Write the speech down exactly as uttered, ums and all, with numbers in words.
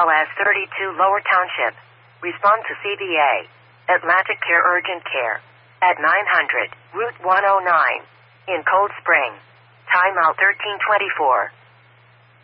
L S thirty-two Lower Township. Respond to C B A. Atlantic Care Urgent Care. At nine hundred, Route one oh nine. In Cold Spring. Timeout thirteen twenty-four.